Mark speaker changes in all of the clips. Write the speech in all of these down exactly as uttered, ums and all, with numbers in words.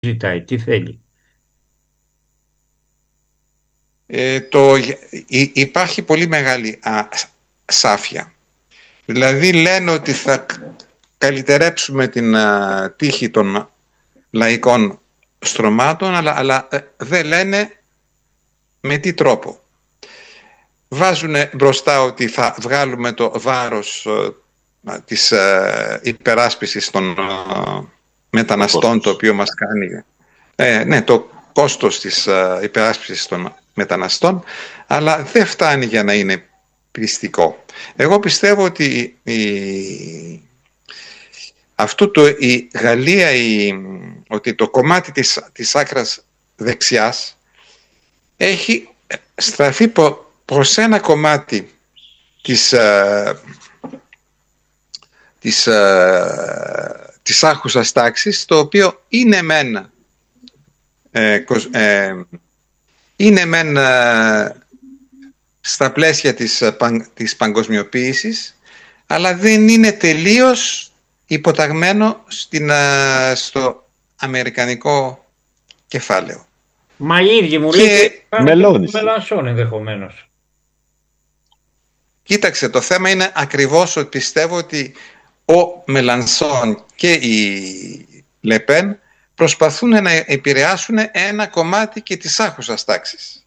Speaker 1: ζητάει, τι θέλει.
Speaker 2: Ε, το, υ, υπάρχει πολύ μεγάλη α, σάφια. Δηλαδή λένε ότι θα καλυτερέψουμε την α, τύχη των λαϊκών στρωμάτων, αλλά, αλλά ε, δεν λένε με τι τρόπο. Βάζουν μπροστά ότι θα βγάλουμε το βάρος ε, της ε, υπεράσπισης των ε, μεταναστών, το, το οποίο μας κάνει ε, ναι, το κόστος της ε, υπεράσπισης των μεταναστών, αλλά δεν φτάνει για να είναι πιστικό. Εγώ πιστεύω ότι η, αυτό το, η Γαλλία, η, ότι το κομμάτι της, της άκρας δεξιάς έχει στραφεί προ, προς ένα κομμάτι της, ε, της, ε, της άρχουσας τάξης, το οποίο είναι μεν ε, ε, είναι μεν ε, στα πλαίσια της, της παγκοσμιοποίησης, αλλά δεν είναι τελείως υποταγμένο στην, ε, στο αμερικανικό κεφάλαιο.
Speaker 1: Μα οι ίδιοι μου λέει Μελανσόν ενδεχομένως.
Speaker 2: Κοίταξε, το θέμα είναι ακριβώς ότι πιστεύω ότι ο Μελανσόν και η Λεπέν προσπαθούν να επηρεάσουν ένα κομμάτι και της άρχουσας τάξης.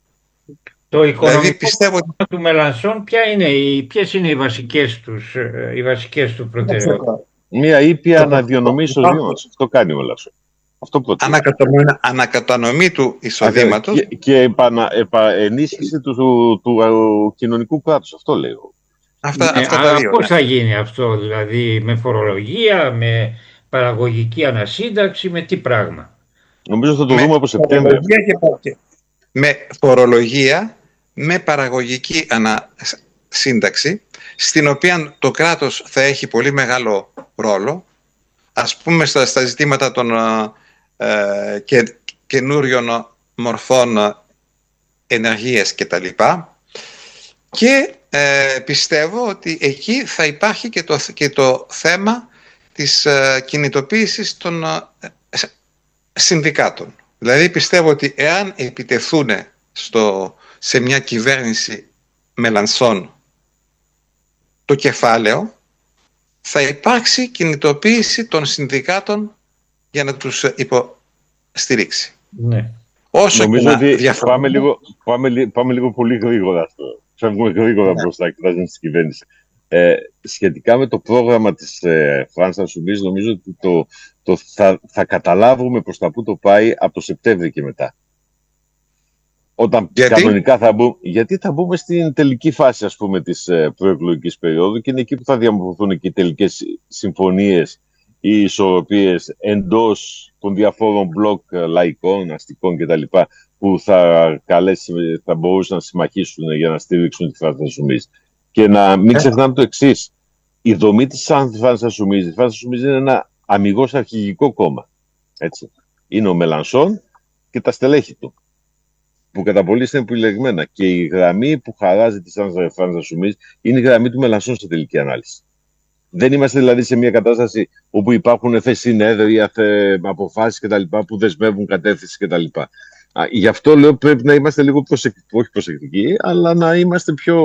Speaker 1: Το οικονομικό δηλαδή, πιστεύω... του Μελανσόν ποια είναι, ποιες είναι οι βασικές, τους, οι βασικές του προτεραιότητες?
Speaker 3: Μία ήπια αναδιανομή εισοδήματος. Αυτό κάνει ο Μελανσόν.
Speaker 2: Ανακατανομή, ανακατανομή του εισοδήματος.
Speaker 3: Και, και επανα, επα, ενίσχυση του, του, του, του κοινωνικού κράτους. Αυτό λέω.
Speaker 2: Αυτά, ναι, αυτά τα δύο.
Speaker 1: Πώς θα γίνει αυτό, δηλαδή με φορολογία, με παραγωγική ανασύνταξη, με τι πράγμα?
Speaker 3: Νομίζω θα το με δούμε από Σεπτέμβριο.
Speaker 2: Και... Με φορολογία, με παραγωγική ανασύνταξη, στην οποία το κράτος θα έχει πολύ μεγάλο ρόλο, ας πούμε στα, στα ζητήματα των ε, και, καινούριων μορφών ενεργείας κτλ. Και ε, πιστεύω ότι εκεί θα υπάρχει και το, και το θέμα της ε, κινητοποίησης των ε, συνδικάτων. Δηλαδή πιστεύω ότι εάν επιτεθούν στο, σε μια κυβέρνηση Μελανσόν το κεφάλαιο, θα υπάρξει κινητοποίηση των συνδικάτων για να τους υποστηρίξει.
Speaker 1: Ναι.
Speaker 3: Όσο νομίζω και ότι να πάμε, λίγο, πάμε, πάμε λίγο πολύ γρήγορα αυτό. Φεύγουμε γρήγορα μπροστά, κοιτάζουμε στην κυβέρνηση. Ε, σχετικά με το πρόγραμμα της ε, Φράνς Insoumise, νομίζω ότι το, το θα, θα καταλάβουμε προς τα που το πάει από το Σεπτέμβριο και μετά. Όταν γιατί? Κανονικά θα μπούμε, γιατί θα μπούμε στην τελική φάση, ας πούμε, της ε, προεκλογικής περίοδου και είναι εκεί που θα διαμορφωθούν και οι τελικές συμφωνίες ή ισορροπίες εντός των διαφόρων μπλοκ λαϊκών, αστικών κτλ. Που θα, καλέσει, θα μπορούσαν να συμμαχίσουν για να στηρίξουν τη Φράνς Insoumise. Και να μην ξεχνάμε το εξής. Η δομή της Φράνς Insoumise, η Φράνς Insoumise είναι ένα αμιγώς αρχηγικό κόμμα. Έτσι. Είναι ο Μελανσόν και τα στελέχη του, που κατά πολύ είναι επιλεγμένα. Και η γραμμή που χαράζει τη Φράνς Insoumise είναι η γραμμή του Μελανσόν σε τελική ανάλυση. Δεν είμαστε δηλαδή σε μια κατάσταση όπου υπάρχουν θε συνέδρια, θε αποφάσεις κτλ. Που δεσμεύουν κατεύθυνση κτλ. Γι' αυτό λέω πρέπει να είμαστε λίγο προσεκτικοί, όχι προσεκτικοί, αλλά να είμαστε πιο.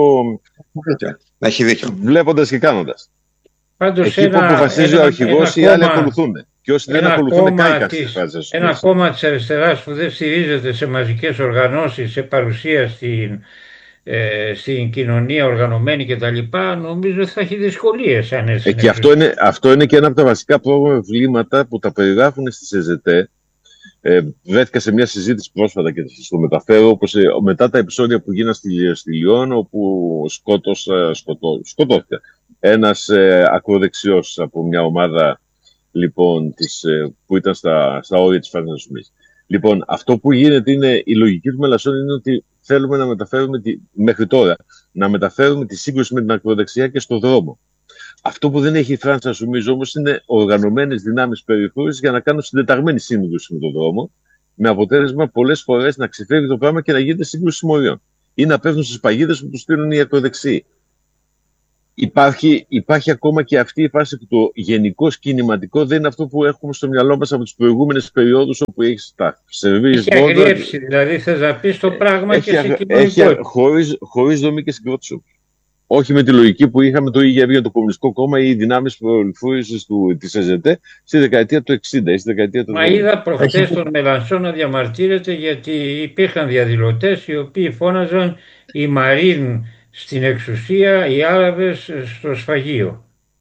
Speaker 2: Να έχει δίκιο.
Speaker 3: Βλέποντας και κάνοντας.
Speaker 1: Πάντως
Speaker 3: εκεί
Speaker 1: ένα,
Speaker 3: που αποφασίζει
Speaker 1: ένα,
Speaker 3: ο αρχηγός, οι άλλοι ακολουθούν. Και όσοι δεν ακολουθούν, κάηκαν.
Speaker 1: Ένα κόμμα της αριστεράς που δεν στηρίζεται σε μαζικές οργανώσεις, σε παρουσία στην, ε, στην κοινωνία οργανωμένη κτλ., νομίζω θα έχει δυσκολίες αν έρθει.
Speaker 3: Ε, και αυτό είναι, αυτό είναι και ένα από τα βασικά προβλήματα που τα περιγράφουν στη ΣΕΖΕΤΕ. Ε, βρέθηκα σε μια συζήτηση πρόσφατα και θα το μεταφέρω, όπως ε, μετά τα επεισόδια που γίνανε στη, στη Λιόν, όπου σκότος, ε, σκοτώ, σκοτώθηκε ένας ε, ακροδεξιός από μια ομάδα λοιπόν, της, ε, που ήταν στα, στα όρια της Φράνς Insoumise. Λοιπόν, αυτό που γίνεται είναι, η λογική του Μελανσόν είναι ότι θέλουμε να μεταφέρουμε, τη, μέχρι τώρα, να μεταφέρουμε τη σύγκρουση με την ακροδεξιά και στον δρόμο. Αυτό που δεν έχει η Φράνς Insoumise όμως είναι οργανωμένες δυνάμεις περιφρούρησης για να κάνουν συντεταγμένη σύγκρουση με τον δρόμο, με αποτέλεσμα πολλές φορές να ξεφεύγει το πράγμα και να γίνεται σύγκρουση συμμοριών ή να πέφτουν στις παγίδες που τους στείλουν οι ακροδεξιοί. Υπάρχει, υπάρχει ακόμα και αυτή η φάση που το γενικό κινηματικό δεν είναι αυτό που έχουμε στο μυαλό μας από τις προηγούμενες περιόδους όπου έχει τα
Speaker 1: έχει αγριέψει, δηλαδή θες να πεις το πράγμα έχει, και σε κοινωνικό.
Speaker 3: Χωρίς, χωρίς δομή και συγκρότηση. Όχι με τη λογική που είχαμε το είχε βγει το Κομμουνιστικό Κόμμα ή οι δυνάμεις προληφούρησης της ΕΖΕΤΕ στη δεκαετία του εξήντα ή στη δεκαετία του
Speaker 1: Μα είδα προχθές τον Μελανσό να διαμαρτύρεται γιατί υπήρχαν διαδηλωτές οι οποίοι φώναζαν η Μαρίν στην εξουσία, οι Άραβες στο σφαγείο.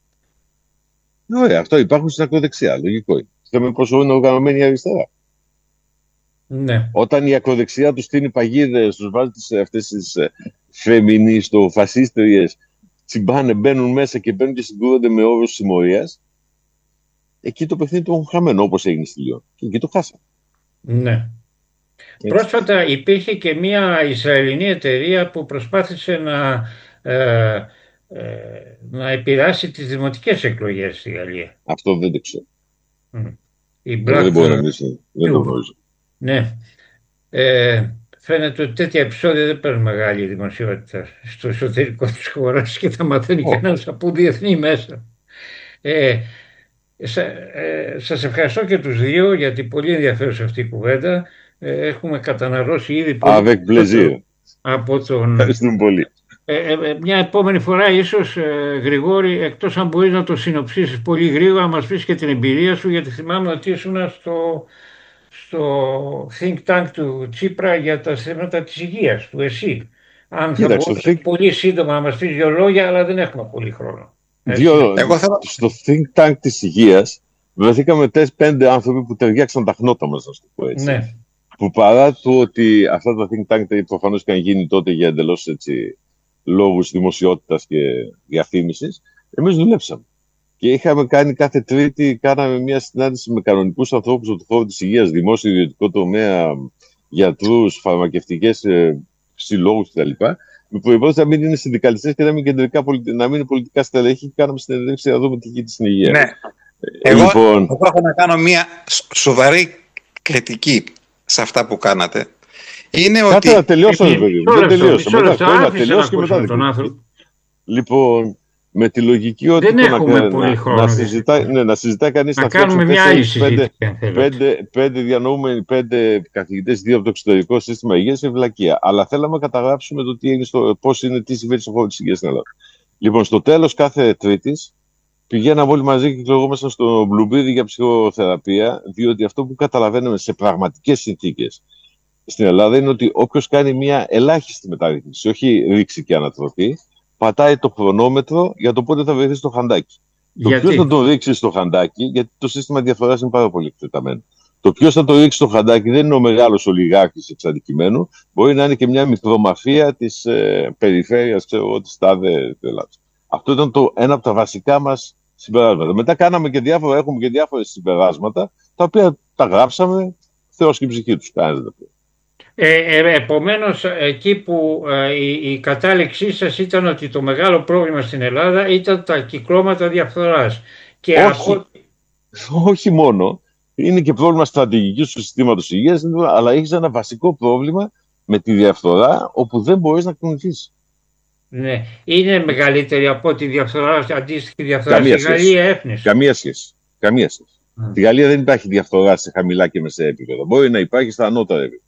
Speaker 3: Ωραία, αυτό υπάρχουν στην ακροδεξιά, λογικό είναι. Θέλουμε πόσο είναι οργανωμένη η αριστερά.
Speaker 1: Ναι.
Speaker 3: Όταν η ακροδεξιά τους στείνει παγίδες, τους βάζει αυτές τις φεμινίστο-φασίστριες, τσιμπάνε, μπαίνουν μέσα και μπαίνουν και συγκρούονται με όρους συμμορίας, εκεί το παιχνίδι το έχουν χαμένο όπως έγινε στη Λιόν. Και εκεί το χάσαμε.
Speaker 1: Ναι. Έτσι. Πρόσφατα υπήρχε και μια Ισραηλινή εταιρεία που προσπάθησε να, ε, ε, να επηρεάσει τις δημοτικές εκλογές στη Γαλλία.
Speaker 3: Αυτό δεν το ξέρω.
Speaker 1: Mm. Η
Speaker 3: Black... Δεν μπορώ να μιλήσω. Δεν το γνωρίζω.
Speaker 1: Ναι. Ε, φαίνεται ότι τέτοια επεισόδια δεν παίρνουν μεγάλη δημοσιότητα στο εσωτερικό της χώρας και θα μαθαίνει oh. κανένας από διεθνή μέσα. Ε, σα, ε, σας ευχαριστώ και τους δύο γιατί πολύ ενδιαφέρουσα αυτή η κουβέντα. Ε, έχουμε καταναλώσει ήδη πολύ από τον...
Speaker 3: Ευχαριστούμε πολύ.
Speaker 1: Ε, ε, μια επόμενη φορά ίσως, ε, Γρηγόρη, εκτός αν μπορείς να το συνοψίσεις πολύ γρήγορα, να μας πεις και την εμπειρία σου, γιατί θυμάμαι ότι ήσουν στο, στο think tank του Τσίπρα για τα θέματα της υγείας, του ΕΣΥ. Αν θα μπορείς think... πολύ σύντομα να μας πεις δύο λόγια, αλλά δεν έχουμε πολύ χρόνο.
Speaker 3: Δύο... Εγώ θα... Στο think tank της υγείας βρεθήκαμε πέντε άνθρωποι που ταιριάξαν τα χνότα μας, να σου το πω έτσι.
Speaker 1: Ναι.
Speaker 3: Που παρά το ότι αυτά τα think tank προφανώς είχαν γίνει τότε για εντελώς έτσι λόγους δημοσιότητας και διαφήμισης, εμείς δουλέψαμε. Και είχαμε κάνει κάθε Τρίτη, κάναμε μια συνάντηση με κανονικούς ανθρώπους από το χώρο της υγείας, δημόσιο, ιδιωτικό τομέα, γιατρούς, φαρμακευτικές ε, συλλόγους κτλ. Με προϋπόθεση να μην είναι συνδικαλιστές και να μην, κεντρικά, να μην είναι πολιτικά στελέχη και κάναμε συνέντευξη να δούμε τι γίνεται στην υγεία.
Speaker 2: Ναι. Ε, εγώ, λοιπόν... εγώ έχω να κάνω μια σοβαρή κριτική σε αυτά που κάνατε. Είναι
Speaker 3: Κάτε
Speaker 2: ότι...
Speaker 3: να τελειώσω, ρε παιδί. Δεν τελειώσω. Μετά τελειώσω και μετά δεν. Λοιπόν, με τη λογική ότι
Speaker 1: δεν έχουμε να, πολύ
Speaker 3: να,
Speaker 1: χρόνο.
Speaker 3: Να συζητάει, ναι, να συζητάει κανείς
Speaker 1: να
Speaker 3: να
Speaker 1: κάνουμε μια άλλη συζήτηση.
Speaker 3: Πέντε, πέντε, πέντε διανοούμενοι, πέντε καθηγητές, δύο από το εξωτερικό σύστημα υγείας είναι βλακεία. Αλλά θέλαμε να καταγράψουμε το τι είναι στο, πώς είναι, τι συμβαίνει στον χώρο της υγείας στην Ελλάδα. Λοιπόν, στο τέλος κάθε Τρίτης πηγαίναμε όλοι μαζί και κυκλογόμασταν στο Μπλουμπίδι για ψυχοθεραπεία, διότι αυτό που καταλαβαίνουμε σε πραγματικές συνθήκες στην Ελλάδα είναι ότι όποιος κάνει μια ελάχιστη μεταρρύθμιση, όχι ρήξη και ανατροπή, πατάει το χρονόμετρο για το πότε θα βρεθεί στο χαντάκι. Γιατί? Το ποιος θα το ρίξει στο χαντάκι, γιατί το σύστημα διαφοράς είναι πάρα πολύ εκτεταμένο. Το ποιος θα το ρίξει στο χαντάκι δεν είναι ο μεγάλος ολιγάρχης εξ αντικειμένου, μπορεί να είναι και μια μικρομαφία της ε, περιφέρειας, ξέρω, της τάδε Ελλάδας. Αυτό ήταν το, ένα από τα βασικά μας συμπεράσματα. Μετά κάναμε και διάφορα, έχουμε και διάφορες συμπεράσματα, τα οποία τα γράψαμε, Θεός και η ψυχή τους.
Speaker 1: Ε, ε, επομένως, εκεί που ε, η, η κατάληξή σας ήταν ότι το μεγάλο πρόβλημα στην Ελλάδα ήταν τα κυκλώματα διαφθοράς. Και
Speaker 3: όχι,
Speaker 1: από...
Speaker 3: όχι μόνο. Είναι και πρόβλημα στρατηγικής του συστήματος υγείας, αλλά έχεις ένα βασικό πρόβλημα με τη διαφθορά, όπου δεν μπορείς να κινηθείς.
Speaker 1: Ναι. Είναι μεγαλύτερη από τη διαφθορά, αντίστοιχη διαφθορά στη Γαλλία, έφνης.
Speaker 3: Καμία σχέση. Καμία σχέση. Mm. Στη Γαλλία δεν υπάρχει διαφθορά σε χαμηλά και μεσαία επίπεδα. Μπορεί να υπάρχει στα ανώτερα επίπεδα.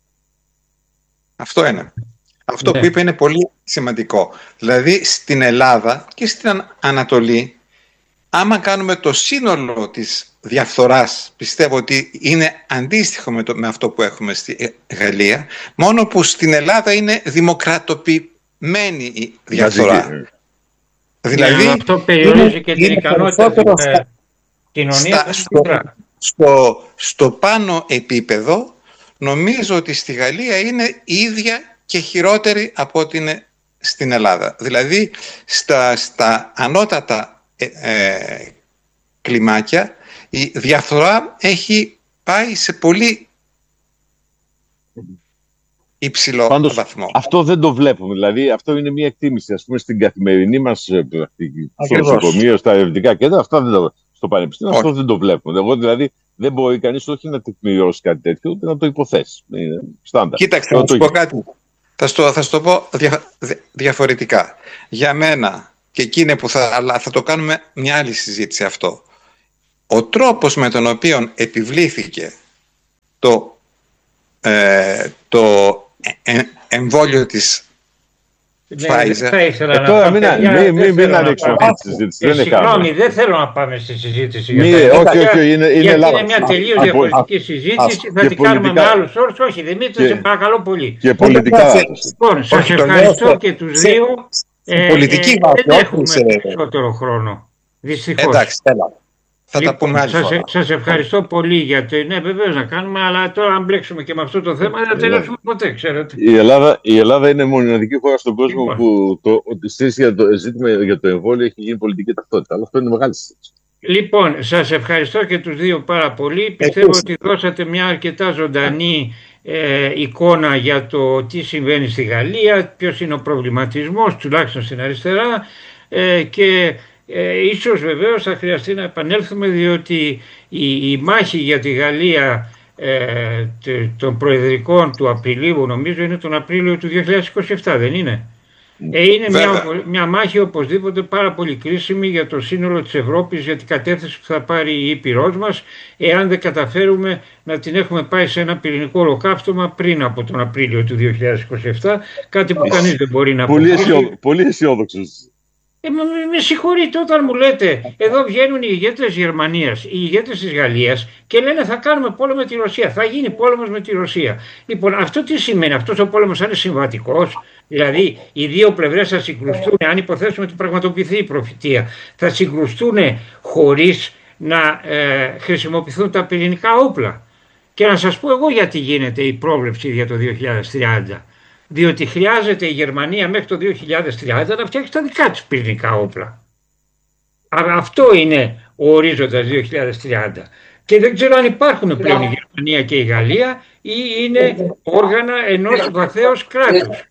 Speaker 2: Αυτό είναι. Αυτό ναι. που είπε είναι πολύ σημαντικό. Δηλαδή στην Ελλάδα και στην Ανατολή, άμα κάνουμε το σύνολο της διαφθοράς, πιστεύω ότι είναι αντίστοιχο με, το, με αυτό που έχουμε στη Γαλλία, μόνο που στην Ελλάδα είναι δημοκρατοποιημένη η διαφθορά.
Speaker 1: Ναι.
Speaker 2: Δηλαδή,
Speaker 1: ναι, αυτό περιορίζει και την ικανότητα της ε, κοινωνίας.
Speaker 2: Στο, στο, στο πάνω επίπεδο, νομίζω ότι στη Γαλλία είναι ίδια και χειρότερη από ό,τι είναι στην Ελλάδα. Δηλαδή, στα, στα ανώτατα ε, ε, κλιμάκια, η διαφθορά έχει πάει σε πολύ υψηλό
Speaker 3: Πάντως,
Speaker 2: βαθμό.
Speaker 3: Αυτό δεν το βλέπουμε. Δηλαδή, αυτό είναι μια εκτίμηση. Ας πούμε, στην καθημερινή μας πρακτική, στο νοσοκομείο, στα ερευνητικά κέντρα, αυτά δεν το, στο πανεπιστήμιο, αυτό δεν το βλέπουμε. Εγώ, δηλαδή, δεν μπορεί κανείς όχι να τεκμηριώσει κάτι τέτοιο, ούτε να το υποθέσει. Είναι στάνταρ.
Speaker 2: Κοίταξε, θα σου πω κάτι. Θα σου το, θα σου το πω δια, διαφορετικά. Για μένα, και εκεί είναι που θα, αλλά θα το κάνουμε μια άλλη συζήτηση αυτό. Ο τρόπος με τον οποίο επιβλήθηκε το, ε, το ε, εμβόλιο της Pfizer.
Speaker 1: Θα ήθελα
Speaker 3: ε,
Speaker 1: να
Speaker 3: τώρα
Speaker 1: πω,
Speaker 3: μην,
Speaker 1: παιδιά,
Speaker 3: μην,
Speaker 1: δεν
Speaker 3: μην, μην
Speaker 1: θέλω
Speaker 3: ανοίξουμε
Speaker 1: να
Speaker 3: αυτή τη συζήτηση.
Speaker 1: Ε,
Speaker 3: Δεν είναι
Speaker 1: Συγγνώμη,
Speaker 3: καν.
Speaker 1: δεν θέλω να πάμε στη συζήτηση
Speaker 3: Μη,
Speaker 1: για τα
Speaker 3: όχι,
Speaker 1: ίδια,
Speaker 3: όχι, είναι, είναι
Speaker 1: γιατί
Speaker 3: λάθος.
Speaker 1: είναι μια τελείως
Speaker 3: Α,
Speaker 1: διαφορετική
Speaker 3: α,
Speaker 1: συζήτηση.
Speaker 3: α,
Speaker 1: Θα
Speaker 3: και
Speaker 1: την κάνουμε με
Speaker 3: πολιτικά-
Speaker 1: άλλους όρους. Όχι, Δημήτρη,
Speaker 3: και-
Speaker 1: σε παρακαλώ πολύ.
Speaker 3: Και πολιτικά λάθος.
Speaker 1: Λοιπόν, σας
Speaker 2: Όχι, το λέω
Speaker 1: ευχαριστώ
Speaker 2: σε-
Speaker 1: και τους
Speaker 2: σε-
Speaker 1: δύο.
Speaker 2: σε
Speaker 1: Ε,
Speaker 2: πολιτική
Speaker 1: ε,
Speaker 2: βάση,
Speaker 1: δεν
Speaker 2: όχι
Speaker 1: έχουμε
Speaker 2: σε-
Speaker 1: περισσότερο χρόνο. Δυστυχώς.
Speaker 2: Εντάξει, έλα. Θα τα πούμε άλλη
Speaker 1: σας,
Speaker 2: φορά.
Speaker 1: σας ευχαριστώ πολύ για το. Ναι, βεβαίως να κάνουμε, αλλά τώρα αν μπλέξουμε και με αυτό το θέμα δεν θα τελειώσουμε ποτέ, ξέρετε.
Speaker 3: Η Ελλάδα, η Ελλάδα είναι μοναδική χώρα στον κόσμο
Speaker 1: Λοιπόν.
Speaker 3: που το, ότι η συζήτηση για το ζήτημα για το εμβόλιο έχει γίνει πολιτική ταυτότητα. Αλλά αυτό είναι μεγάλη συζήτηση.
Speaker 1: Λοιπόν, σας ευχαριστώ και τους δύο πάρα πολύ. Πιστεύω ότι δώσατε μια αρκετά ζωντανή ε, εικόνα για το τι συμβαίνει στη Γαλλία, ποιος είναι ο προβληματισμός, τουλάχιστον στην αριστερά, ε, και ε, ίσως βεβαίως θα χρειαστεί να επανέλθουμε, διότι η, η μάχη για τη Γαλλία ε, τε- των προεδρικών του Απριλίου, νομίζω είναι τον Απρίλιο του δύο χιλιάδες είκοσι επτά, δεν είναι? Ε, είναι μια,
Speaker 2: Βέβαια.
Speaker 1: μια μάχη οπωσδήποτε πάρα πολύ κρίσιμη για το σύνολο της Ευρώπης, για την κατεύθυνση που θα πάρει η Ήπειρός μας, εάν δεν καταφέρουμε να την έχουμε πάει σε ένα πυρηνικό ολοκαύτωμα πριν από τον Απρίλιο του δύο χιλιάδες είκοσι επτά, κάτι που κανείς δεν μπορεί να
Speaker 3: Πολύ,
Speaker 1: αποκλείσει.
Speaker 3: αισιόδο, πολύ αισιόδοξος.
Speaker 1: Ε, με, με συγχωρείτε όταν μου λέτε, εδώ βγαίνουν οι ηγέτες της Γερμανίας, οι ηγέτες της Γαλλίας και λένε θα κάνουμε πόλεμο με τη Ρωσία, θα γίνει πόλεμος με τη Ρωσία. Λοιπόν, αυτό τι σημαίνει? Αυτός ο πόλεμος θα είναι συμβατικός? Δηλαδή οι δύο πλευρές θα συγκρουστούν, αν υποθέσουμε ότι πραγματοποιηθεί η προφητεία, θα συγκρουστούν χωρίς να ε, χρησιμοποιηθούν τα πυρηνικά όπλα? Και να σας πω εγώ γιατί γίνεται η πρόβλεψη για το δύο χιλιάδες τριάντα. Διότι χρειάζεται η Γερμανία μέχρι το δύο χιλιάδες τριάντα να φτιάξει τα δικά της πυρηνικά όπλα. Άρα αυτό είναι ο ορίζοντας δύο χιλιάδες τριάντα. Και δεν ξέρω αν υπάρχουν πλέον η Γερμανία και η Γαλλία ή είναι όργανα ενός βαθέως κράτους.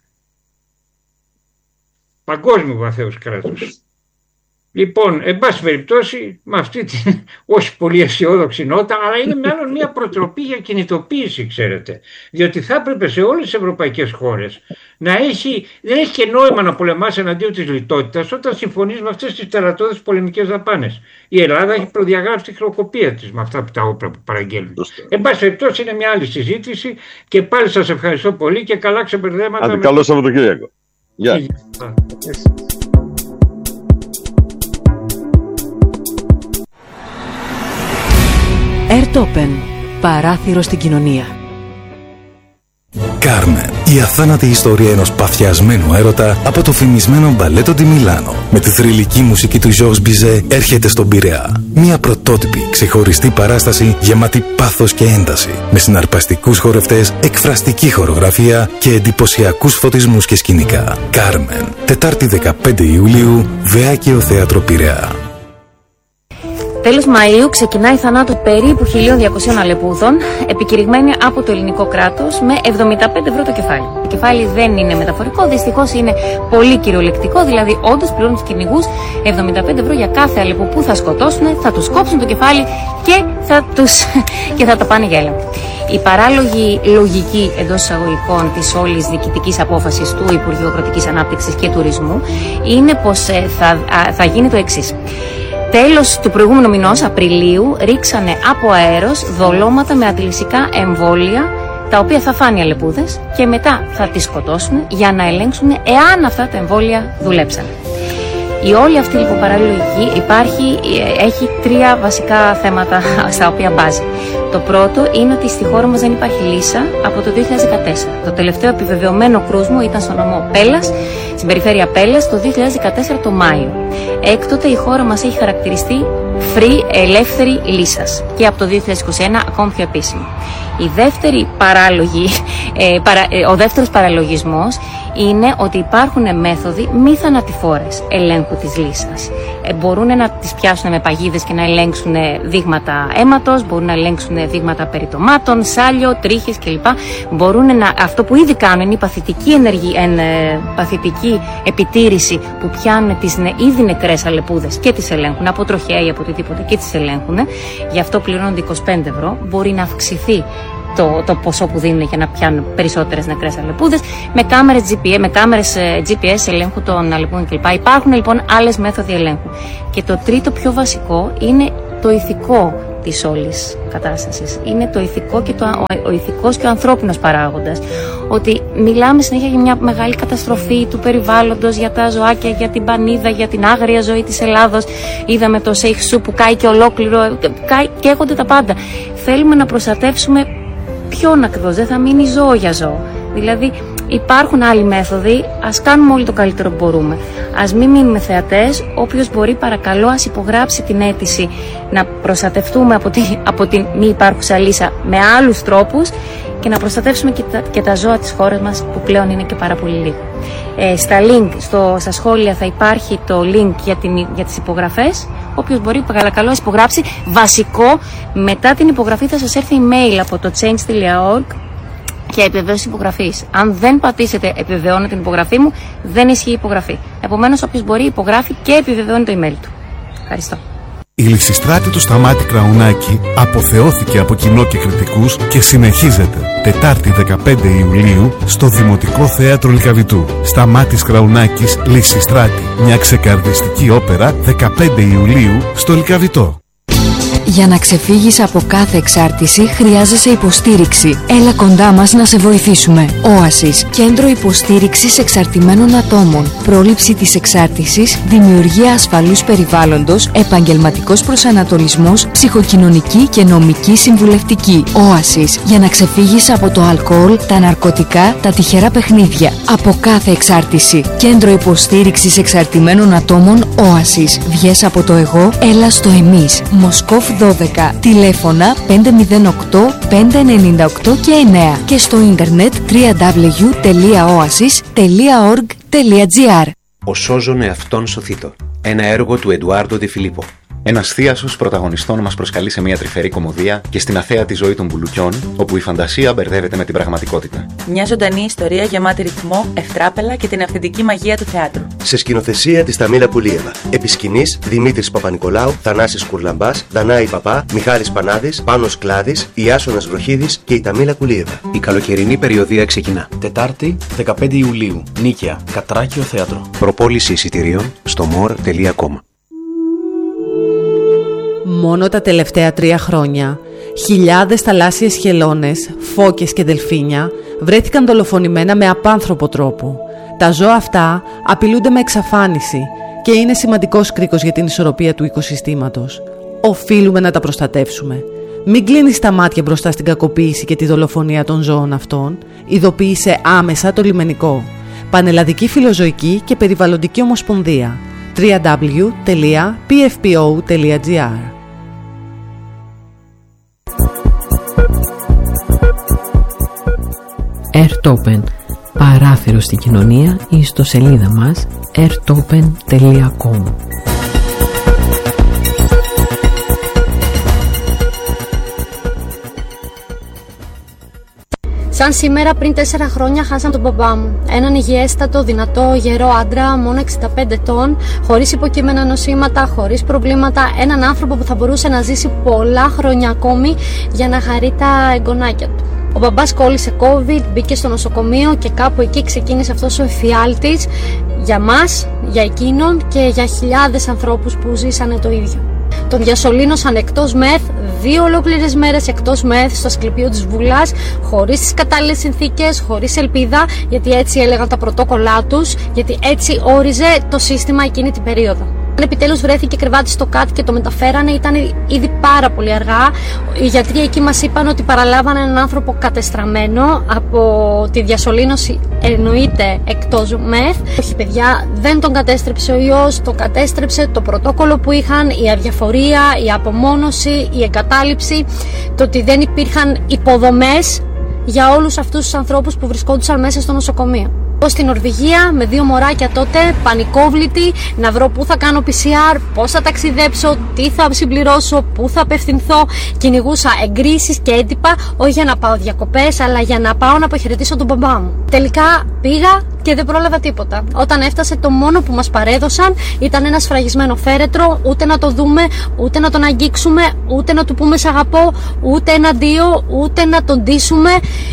Speaker 1: Παγκόσμιου βαθέως κράτους. Λοιπόν, εν πάση περιπτώσει, με αυτή την όχι πολύ αισιόδοξη νότα, αλλά είναι μάλλον μια προτροπή για κινητοποίηση, ξέρετε. Διότι θα έπρεπε σε όλες τις ευρωπαϊκές χώρες να έχει, δεν έχει και νόημα να πολεμάς εναντίον της λιτότητας όταν συμφωνείς με αυτές τις τερατώδες πολεμικές δαπάνες. Η Ελλάδα έχει προδιαγράψει τη χρεοκοπία της με αυτά τα όπλα που παραγγέλνουν. Εν πάση περιπτώσει, είναι μια άλλη συζήτηση και πάλι σας ευχαριστώ πολύ και καλά ξεμπερδέματα.
Speaker 3: Άντε, καλό Σαββατοκύριακο. Γεια.
Speaker 4: Airtopen. Παράθυρο στην κοινωνία.
Speaker 5: Κάρμεν, η αθάνατη ιστορία ενός παθιασμένου έρωτα από το φημισμένο μπαλέτο τη Μιλάνο. Με τη θρυλική μουσική του Georges Bizet έρχεται στον Πειραιά. Μια πρωτότυπη, ξεχωριστή παράσταση γεμάτη πάθος και ένταση. Με συναρπαστικούς χορευτές, εκφραστική χορογραφία και εντυπωσιακούς φωτισμούς και σκηνικά. Κάρμεν, Τετάρτη δεκαπέντε Ιουλίου, Βεάκαιο Θέατρο Πειραιά.
Speaker 6: Τέλος Μαΐου ξεκινάει η θανάτου περίπου χίλια διακοσίων αλεπούδων, επικηρυγμένη από το ελληνικό κράτος με εβδομήντα πέντε ευρώ το κεφάλι. Το κεφάλι δεν είναι μεταφορικό, δυστυχώς είναι πολύ κυριολεκτικό, δηλαδή όντως πληρώνουν τους κυνηγούς εβδομήντα πέντε ευρώ για κάθε αλεπού που θα σκοτώσουν, θα τους κόψουν το κεφάλι και θα, τους... και θα τα πάνε για έλεγχο. Η παράλογη λογική εντός εισαγωγικών της όλης διοικητικής απόφασης του Υπουργείου Αγροτικής Ανάπτυξης και Τουρισμού είναι πως θα, θα γίνει το εξής. Τέλος του προηγούμενου μηνός, Απριλίου, ρίξανε από αέρος δολώματα με αντιλυσικά εμβόλια, τα οποία θα φάνε οι αλεπούδες και μετά θα τις σκοτώσουν για να ελέγξουν εάν αυτά τα εμβόλια δουλέψαν. Η όλη αυτή λοιπόν παραλογική υπάρχει, έχει τρία βασικά θέματα στα οποία μπάζει. Το πρώτο είναι ότι στη χώρα μας δεν υπάρχει λύσα από το δύο χιλιάδες δεκατέσσερα. Το τελευταίο επιβεβαιωμένο κρούσμο ήταν στο νομό Πέλλας, στην περιφέρεια Πέλλας, το δύο χιλιάδες δεκατέσσερα το Μάιο. Έκτοτε η χώρα μας έχει χαρακτηριστεί free, ελεύθερη λύσας και από το δύο χιλιάδες είκοσι ένα ακόμη πιο επίσημη. Η δεύτερη παράλογη, ε, παρα, ε, ο δεύτερος παραλογισμός είναι ότι υπάρχουν μέθοδοι μη θανατηφόρες ελέγχου της λύσας. Ε, μπορούν να τις πιάσουν με παγίδες και να ελέγξουν δείγματα αίματος, μπορούν να ελέγξουν δείγματα περιτομάτων, σάλιο, τρίχες κλπ. Μπορούν να, αυτό που ήδη κάνουν είναι η παθητική, ενεργή, εν, ε, παθητική επιτήρηση που πιάνουν τις ν, ήδη νεκρές αλεπούδες και τις ελέγχουν από τροχέα ή από οτιδήποτε και τις ελέγχουν. Γι' αυτό πληρώνονται είκοσι πέντε ευρώ. Μπορεί να αυξηθεί το, το ποσό που δίνουν για να πιάνουν περισσότερες νεκρές αλεπούδες, με κάμερες τζι πι ες, με κάμερες τζι πι ες ελέγχου των αλεπούδων κλπ. Υπάρχουν λοιπόν άλλες μέθοδοι ελέγχου. Και το τρίτο πιο βασικό είναι το ηθικό της όλης κατάστασης. Είναι το ηθικό και το, ο, ο ηθικός και ο ανθρώπινος παράγοντας. Ότι μιλάμε συνέχεια για μια μεγάλη καταστροφή του περιβάλλοντος, για τα ζωάκια, για την πανίδα, για την άγρια ζωή της Ελλάδος. Είδαμε το Σέιχσου που κάει και ολόκληρο, κάει, καίγονται τα πάντα. Θέλουμε να προστατεύσουμε ποιον ακριβώς, δεν θα μείνει ζώο για ζώο. Δηλαδή υπάρχουν άλλοι μέθοδοι, ας κάνουμε όλοι το καλύτερο που μπορούμε. Ας μην μείνουμε θεατές, όποιος μπορεί παρακαλώ ας υπογράψει την αίτηση να προστατευτούμε από, τη, από την μη υπάρχουσα λύσα με άλλους τρόπους και να προστατεύσουμε και τα, και τα ζώα της χώρας μας που πλέον είναι και πάρα πολύ λίγο. Ε, στα link, στο, στα σχόλια θα υπάρχει το link για, την, για τις υπογραφές. Όποιος μπορεί παρακαλώ υπογράψει. Βασικό, μετά την υπογραφή θα σας έρθει email από το change τελεία org και επιβεβαίωση υπογραφής. Αν δεν πατήσετε επιβεβαιώνω την υπογραφή μου, δεν ισχύει η υπογραφή. Επομένως, όποιος μπορεί υπογράφει και επιβεβαιώνει το email του. Ευχαριστώ.
Speaker 5: Η Λυσιστράτη του Σταμάτη Κραουνάκη αποθεώθηκε από κοινό και κριτικούς και συνεχίζεται. Τετάρτη δεκαπέντε Ιουλίου στο Δημοτικό Θέατρο Λυκαβητού. Σταμάτης Κραουνάκης, Λυσιστράτη. Μια ξεκαρδιστική όπερα δεκαπέντε Ιουλίου στο Λυκαβητό.
Speaker 4: Για να ξεφύγεις από κάθε εξάρτηση χρειάζεσαι υποστήριξη. Έλα κοντά μας να σε βοηθήσουμε. Όασις, κέντρο υποστήριξης εξαρτημένων ατόμων. Πρόληψη της εξάρτησης, δημιουργία ασφαλούς περιβάλλοντος, επαγγελματικός προσανατολισμός, ψυχοκοινωνική και νομική συμβουλευτική. Όασις, για να ξεφύγεις από το αλκοόλ, τα ναρκωτικά, τα τυχερά παιχνίδια. Από κάθε εξάρτηση. Κέντρο υποστήριξης εξαρτημένων ατόμων. Όασις. Βγες από το εγώ, έλα στο εμείς. Μοσκόφ δώδεκα. Τηλέφωνα πέντε μηδέν οκτώ πέντε εννιά οκτώ και εννέα και στο ίντερνετ double-u double-u double-u τελεία oasis τελεία org τελεία gr.
Speaker 7: Ο σώζον εαυτόν σωθήτω. Ένα έργο του Εντουάρντο Ντε Φιλίππο. Ένας θίασος πρωταγωνιστών μας προσκαλεί σε μια τρυφερή κωμωδία και στην αθέατη ζωή των μπουλουκιών, όπου η φαντασία μπερδεύεται με την πραγματικότητα.
Speaker 8: Μια ζωντανή ιστορία γεμάτη ρυθμό, ευτράπελα και την αυθεντική μαγεία του θεάτρου.
Speaker 9: Σε σκηνοθεσία της Ταμίλα Πουλίεβα. Επί σκηνής Δημήτρης Παπα-Νικολάου, Θανάσης Κουρλαμπάς, Δανάη Παπά, Μιχάλης Πανάδης, Πάνος Κλάδης, Ιάσονας Βροχίδης και η Ταμίλα Πουλίεβα.
Speaker 7: Η καλοκαιρινή περιοδία ξεκινά. Τετάρτη δεκαπέντε Ιουλίου. Νίκαια, Κατράκιο Θέατρο. Προπόληση εισιτηρίων στο more τελεία com.
Speaker 10: Μόνο τα τελευταία τρία χρόνια, χιλιάδες θαλάσσιες χελώνες, φώκες και δελφίνια βρέθηκαν δολοφονημένα με απάνθρωπο τρόπο. Τα ζώα αυτά απειλούνται με εξαφάνιση και είναι σημαντικός κρίκος για την ισορροπία του οικοσυστήματος. Οφείλουμε να τα προστατεύσουμε. Μην κλείνεις τα μάτια μπροστά στην κακοποίηση και τη δολοφονία των ζώων αυτών. Ειδοποίησε άμεσα το λιμενικό. Πανελλαδική Φιλοζωική και Περιβαλλοντική Ομοσπονδία. double-u double-u double-u τελεία πι εφ πι ο τελεία τζι άρ.
Speaker 4: Airtopen, παράθυρο στην κοινωνία, η ιστοσελίδα μας airtopen τελεία com.
Speaker 11: Σαν σήμερα πριν τέσσερα χρόνια χάσαμε τον μπαμπά μου. Έναν υγιέστατο, δυνατό, γερό άντρα, μόνο εξήντα πέντε ετών, χωρίς υποκείμενα νοσήματα, χωρίς προβλήματα. Έναν άνθρωπο που θα μπορούσε να ζήσει πολλά χρόνια ακόμη για να χαρεί τα εγγονάκια του. Ο μπαμπάς κόλλησε COVID, μπήκε στο νοσοκομείο και κάπου εκεί ξεκίνησε αυτός ο εφιάλτης για μας, για εκείνον και για χιλιάδες ανθρώπους που ζήσανε το ίδιο. Τον διασωλήνωσαν εκτός μεθ, δύο ολόκληρες μέρες εκτός μεθ στο Ασκληπείο της Βούλας, χωρίς τις κατάλληλες συνθήκες, χωρίς ελπίδα, γιατί έτσι έλεγαν τα πρωτόκολλά τους, γιατί έτσι όριζε το σύστημα εκείνη την περίοδο. Αν επιτέλους βρέθηκε κρεβάτι στο ΚΑΤ και το μεταφέρανε, ήταν ήδη πάρα πολύ αργά. Οι γιατροί εκεί μας είπαν ότι παραλάβανε έναν άνθρωπο κατεστραμμένο από τη διασωλήνωση, εννοείται εκτός μεθ. Όχι παιδιά, δεν τον κατέστρεψε ο ιός, τον κατέστρεψε το πρωτόκολλο που είχαν, η αδιαφορία, η απομόνωση, η εγκατάλειψη, το ότι δεν υπήρχαν υποδομές για όλους αυτούς τους ανθρώπους που βρισκόντουσαν μέσα στο νοσοκομείο. Στην Νορβηγία με δύο μωράκια τότε, πανικόβλητη, να βρω πού θα κάνω πι σι αρ, πώς θα ταξιδέψω, τι θα συμπληρώσω, πού θα απευθυνθώ. Κυνηγούσα εγκρίσεις και έντυπα, όχι για να πάω διακοπές, αλλά για να πάω να αποχαιρετήσω τον μπαμπά μου. Τελικά πήγα και δεν πρόλαβα τίποτα. Όταν έφτασε, το μόνο που μας παρέδωσαν ήταν ένα σφραγισμένο φέρετρο, ούτε να το δούμε, ούτε να τον αγγίξουμε, ούτε να του πούμε σ' αγαπώ, ούτε ένα αντίο, ούτε να τον ντύσουμε.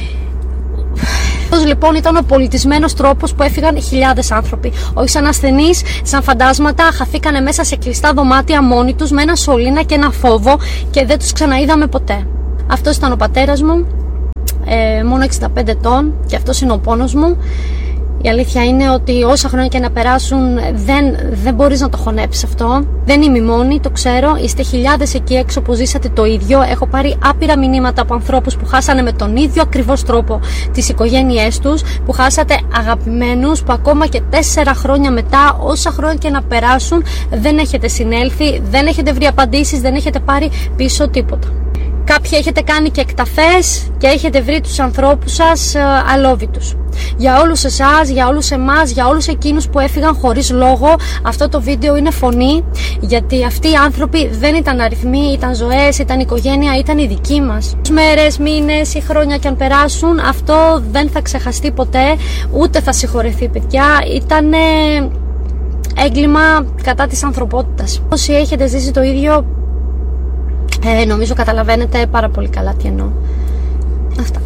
Speaker 11: Αυτός λοιπόν ήταν ο πολιτισμένος τρόπος που έφυγαν χιλιάδες άνθρωποι. Όχι σαν ασθενείς, σαν φαντάσματα, χαθήκανε μέσα σε κλειστά δωμάτια μόνοι τους με ένα σωλήνα και ένα φόβο και δεν τους ξαναείδαμε ποτέ. Αυτός ήταν ο πατέρας μου, ε, μόνο εξήντα πέντε ετών, και αυτός είναι ο πόνος μου. Η αλήθεια είναι ότι όσα χρόνια και να περάσουν δεν, δεν μπορείς να το χωνέψεις αυτό. Δεν είμαι μόνη, το ξέρω. Είστε χιλιάδες εκεί έξω που ζήσατε το ίδιο. Έχω πάρει άπειρα μηνύματα από ανθρώπους που χάσανε με τον ίδιο ακριβώς τρόπο τις οικογένειές τους, που χάσατε αγαπημένους, που ακόμα και τέσσερα χρόνια μετά, όσα χρόνια και να περάσουν, δεν έχετε συνέλθει, δεν έχετε βρει απαντήσεις, δεν έχετε πάρει πίσω τίποτα. Κάποιοι έχετε κάνει και εκταφές και έχετε βρει τους ανθρώπους σας ε, αλόβητους. Για όλους εσάς, για όλους εμάς, για όλους εκείνους που έφυγαν χωρίς λόγο, αυτό το βίντεο είναι φωνή, γιατί αυτοί οι άνθρωποι δεν ήταν αριθμοί, ήταν ζωές, ήταν οικογένεια, ήταν οι δικοί μας. Μέρες, μήνες ή χρόνια κι αν περάσουν, αυτό δεν θα ξεχαστεί ποτέ, ούτε θα συγχωρεθεί, παιδιά. Ήταν έγκλημα κατά της ανθρωπότητας. Όσοι έχετε ζήσει το ίδιο, Ε, νομίζω καταλαβαίνετε πάρα πολύ καλά τι εννοώ. Αυτά.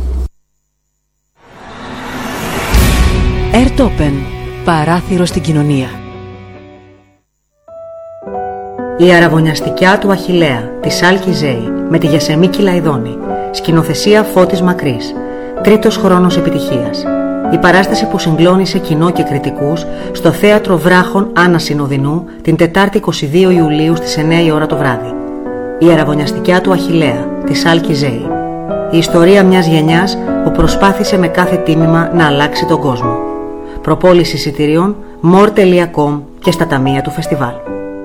Speaker 4: Airtopen. Παράθυρο στην κοινωνία.
Speaker 12: Η αραβωνιαστικιά του Αχιλλέα, της Άλκη Ζέη, με τη Γεσεμίκη Λαϊδόνη. Σκηνοθεσία Φώτης Μακρύς. Τρίτος χρόνος επιτυχίας. Η παράσταση που συγκλώνησε κοινό και κριτικούς στο Θέατρο Βράχων Άννα Συνοδεινού την Τετάρτη είκοσι δύο Ιουλίου στις εννιά η ώρα το βράδυ. Η αραβωνιαστικιά του Αχιλλέα, της Άλκη Ζέη. Η ιστορία μιας γενιάς που προσπάθησε με κάθε τίμημα να αλλάξει τον κόσμο. Προπόληση εισιτηρίων more τελεία com και στα ταμεία του φεστιβάλ.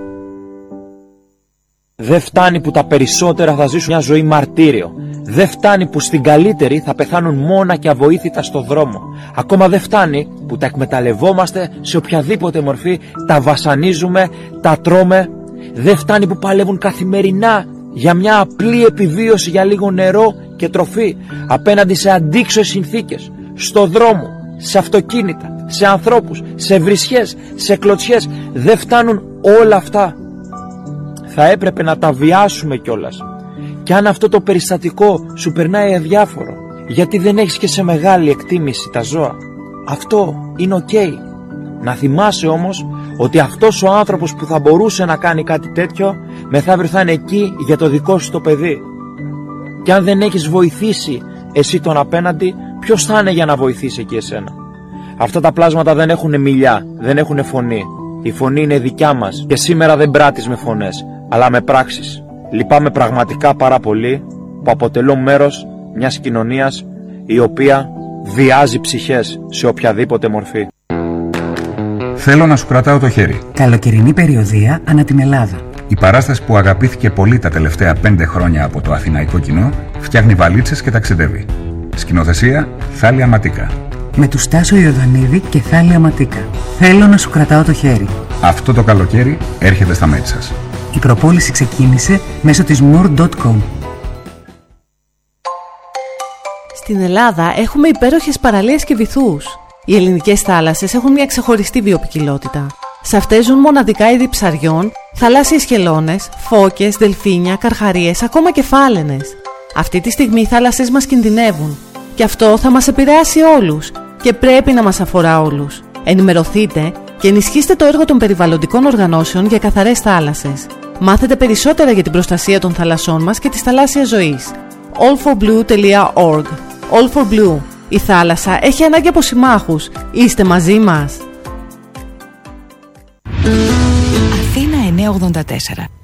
Speaker 13: Δεν φτάνει που τα περισσότερα θα ζήσουν μια ζωή μαρτύριο. Δεν φτάνει που στην καλύτερη θα πεθάνουν μόνα και αβοήθητα στο δρόμο. Ακόμα δεν φτάνει που τα εκμεταλλευόμαστε σε οποιαδήποτε μορφή, τα βασανίζουμε, τα τρώμε. Δεν φτάνει που παλεύουν καθημερινά για μια απλή επιβίωση, για λίγο νερό και τροφή, απέναντι σε αντίξωες συνθήκες, στο δρόμο, σε αυτοκίνητα, σε ανθρώπους, σε βρισιές, σε κλωτσιές. Δεν φτάνουν όλα αυτά. Θα έπρεπε να τα βιάσουμε κιόλας. Και αν αυτό το περιστατικό σου περνάει αδιάφορο, γιατί δεν έχεις και σε μεγάλη εκτίμηση τα ζώα, αυτό είναι οκ. Okay. Να θυμάσαι όμως ότι αυτός ο άνθρωπος που θα μπορούσε να κάνει κάτι τέτοιο, μεθαύριο θα είναι εκεί για το δικό σου το παιδί. Και αν δεν έχεις βοηθήσει εσύ τον απέναντι, ποιος θα είναι για να βοηθήσει εκεί εσένα? Αυτά τα πλάσματα δεν έχουν μιλιά, δεν έχουν φωνή. Η φωνή είναι δικιά μας και σήμερα δεν πράττεις με φωνές, αλλά με πράξεις. Λυπάμαι πραγματικά πάρα πολύ που αποτελώ μέρος μιας κοινωνίας η οποία βιάζει ψυχές σε οποιαδήποτε μορφή.
Speaker 14: Θέλω να σου κρατάω το χέρι.
Speaker 15: Καλοκαιρινή περιοδεία ανά την Ελλάδα.
Speaker 14: Η παράσταση που αγαπήθηκε πολύ τα τελευταία πέντε χρόνια από το αθηναϊκό κοινό φτιάχνει βαλίτσες και ταξιδεύει. Σκηνοθεσία Θάλια Ματίκα.
Speaker 15: Με του Στάσο Ιωδανίδη και Θάλια Ματίκα. Θέλω να σου κρατάω το χέρι.
Speaker 14: Αυτό το καλοκαίρι έρχεται στα μέρη σας.
Speaker 15: Η προπόληση ξεκίνησε μέσω της more τελεία com.
Speaker 10: Στην Ελλάδα έχουμε υπέροχες παραλίες και βυθούς. Οι ελληνικές θάλασσες έχουν μια ξεχωριστή βιοποικιλότητα. Σε αυτές ζουν μοναδικά είδη ψαριών, θαλάσσιες χελώνες, φώκες, δελφίνια, καρχαρίες, ακόμα και φάλαινες. Αυτή τη στιγμή οι θάλασσες μας κινδυνεύουν. Και αυτό θα μας επηρεάσει όλους και πρέπει να μας αφορά όλους. Ενημερωθείτε και ενισχύστε το έργο των περιβαλλοντικών οργανώσεων για καθαρές θάλασσες. Μάθετε περισσότερα για την προστασία των θαλασσών μας και της θαλάσσιας ζωής. all for blue τελεία org. All for Blue. Η θάλασσα έχει ανάγκη από συμμάχους. Είστε μαζί μας.
Speaker 16: Αθήνα εννιακόσια ογδόντα τέσσερα.